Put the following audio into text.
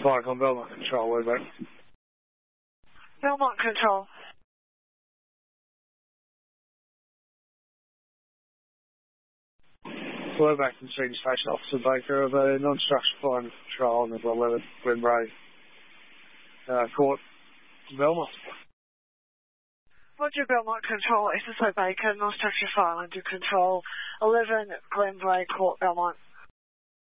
Viacom Belmont Control, Wayback. Belmont Control. Wayback and Senior Station Officer Baker of a non-structured fire control on the 11th Glenbrae Court, Belmont. Roger, Belmont Control, SSO Baker, non-structured fire under control, 11 Glenbrae Court, Belmont.